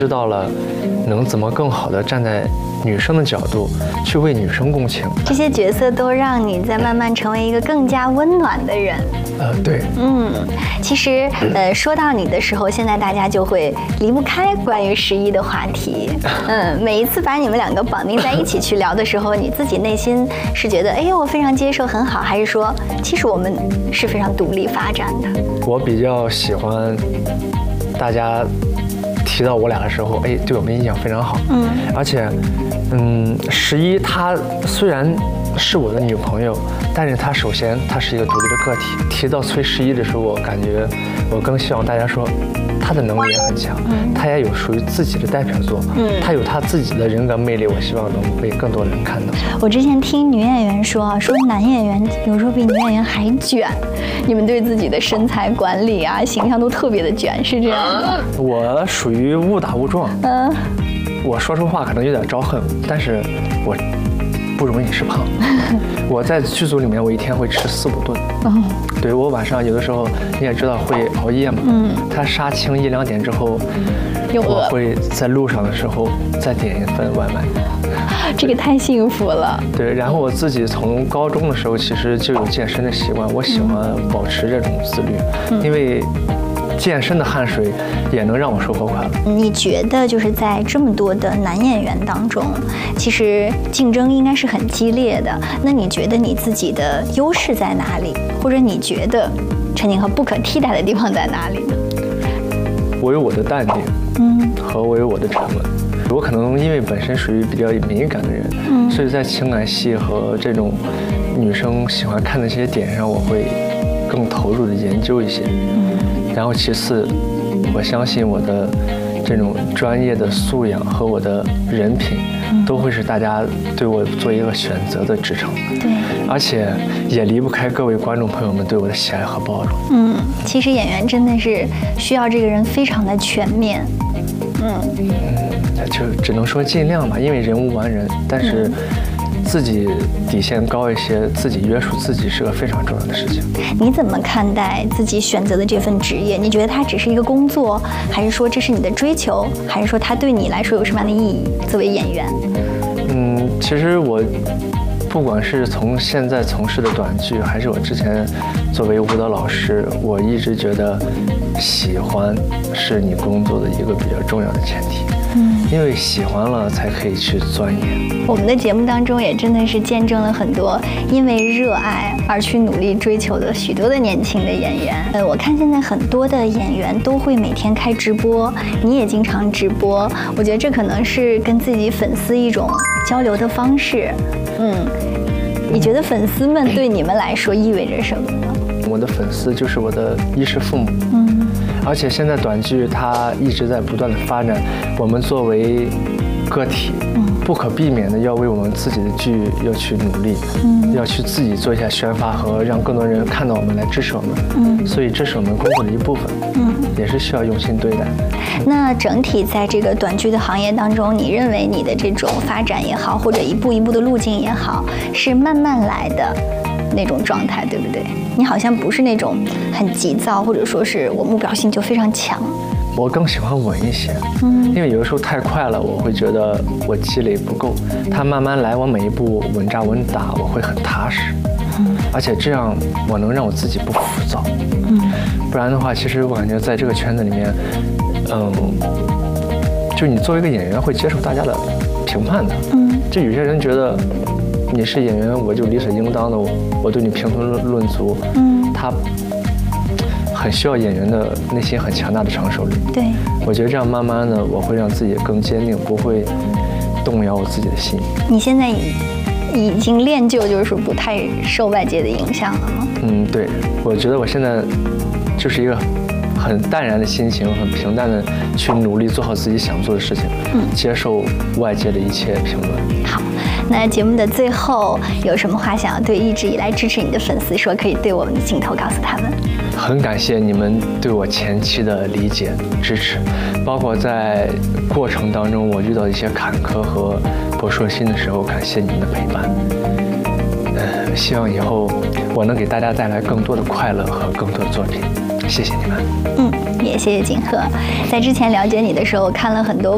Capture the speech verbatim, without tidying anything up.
知道了能怎么更好的站在女生的角度去为女生共情。 这些角色都让你在慢慢成为一个更加温暖的人。 呃，对， 嗯，其实呃，说到你的时候，现在大家就会离不开关于十一的话题。嗯，每一次把你们两个绑定在一起去聊的时候，你自己内心是觉得，哎呦，我非常接受，很好，还是说，其实我们是非常独立发展的？ 我比较喜欢大家提到我俩的时候，哎，对我们印象非常好。嗯，而且，嗯，十一她虽然是我的女朋友，但是她首先她是一个独立的个体。提到崔十一的时候，我感觉我更希望大家说，她的能力也很强，嗯、她也有属于自己的代表作，嗯，她有她自己的人格魅力，我希望能被更多的人看到。 我之前听女演员说啊，说男演员有时候比女演员还卷，你们对自己的身材管理啊、形象都特别的卷，是这样的？ 我属于误打误撞，嗯，我说出话可能有点招恨，但是我不容易吃胖。我在剧组里面，我一天会吃四五顿。哦，对，我晚上有的时候你也知道会熬夜嘛。嗯。他杀青一两点之后，我会在路上的时候再点一份外卖。 这个太幸福了。 对，然后我自己从高中的时候其实就有健身的习惯，我喜欢保持这种自律，嗯、因为健身的汗水也能让我收获快乐。 你觉得就是在这么多的男演员当中，其实竞争应该是很激烈的。那你觉得你自己的优势在哪里？或者你觉得陈景和不可替代的地方在哪里呢？ 我有我的淡定，嗯，和我有我的沉稳。我可能因为本身属于比较敏感的人，嗯，所以在情感戏和这种女生喜欢看的这些点上，我会更投入的研究一些。嗯，然后其次，我相信我的这种专业的素养和我的人品，都会是大家对我做一个选择的支撑。对，而且也离不开各位观众朋友们对我的喜爱和包容。 嗯，其实演员真的是需要这个人非常的全面。嗯嗯，就只能说尽量吧，因为人无完人，但是自己底线高一些，自己约束自己是个非常重要的事情。 你怎么看待自己选择的这份职业？你觉得它只是一个工作，还是说这是你的追求，还是说它对你来说有什么样的意义？作为演员， 嗯，其实我不管是从现在从事的短剧，还是我之前作为舞蹈老师，我一直觉得喜欢是你工作的一个比较重要的前提。嗯，因为喜欢了才可以去钻研。 我们的节目当中也真的是见证了很多因为热爱而去努力追求的许多的年轻的演员。呃，我看现在很多的演员都会每天开直播，你也经常直播，我觉得这可能是跟自己粉丝一种交流的方式。嗯，你觉得粉丝们对你们来说意味着什么呢？ 我的粉丝就是我的衣食父母。嗯，而且现在短剧它一直在不断的发展，我们作为个体，嗯，不可避免的要为我们自己的剧要去努力，嗯，要去自己做一下宣发和让更多人看到我们来支持我们，嗯，所以这是我们工作的一部分，嗯，也是需要用心对待。 那整体在这个短剧的行业当中，你认为你的这种发展也好，或者一步一步的路径也好，是慢慢来的那种状态，对不对？你好像不是那种很急躁，或者说是我目标性就非常强。 我更喜欢稳一些，嗯，因为有的时候太快了，我会觉得我积累不够。它慢慢来，我每一步稳扎稳打，我会很踏实，嗯，而且这样我能让我自己不浮躁，嗯，不然的话，其实我感觉在这个圈子里面，嗯，就你作为一个演员会接受大家的评判的，嗯，就有些人觉得你是演员，我就理所应当的，我我对你评头论足，嗯，他很需要演员的内心很强大的承受力。对，我觉得这样慢慢的，我会让自己更坚定，不会动摇我自己的心。 你现在已已经练就，就是不太受外界的影响了吗？ 嗯，对，我觉得我现在就是一个很淡然的心情，很平淡的去努力做好自己想做的事情，嗯，接受外界的一切评论。 好，那节目的最后有什么话想要对一直以来支持你的粉丝说？可以对我们的镜头告诉他们。 很感谢你们对我前期的理解支持，包括在过程当中我遇到一些坎坷和不顺心的时候，感谢你们的陪伴。呃，希望以后我能给大家带来更多的快乐和更多的作品。谢谢你们。 嗯，也谢谢景和。在之前了解你的时候，看了很多